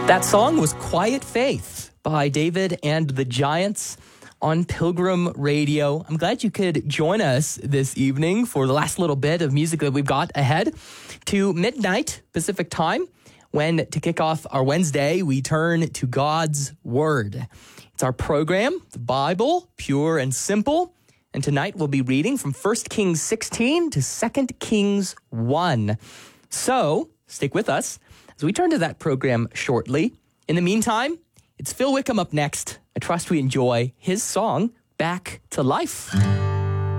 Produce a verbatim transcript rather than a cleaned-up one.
That song was Quiet Faith by David and the Giants on Pilgrim Radio. I'm glad you could join us this evening for the last little bit of music that we've got ahead to midnight Pacific time, when to kick off our Wednesday, we turn to God's Word. It's our program, the Bible, pure and simple. And tonight we'll be reading from First Kings sixteen to Second Kings one. So stick with us as we turn to that program shortly. In the meantime, it's Phil Wickham up next. I trust we enjoy his song, Back to Life.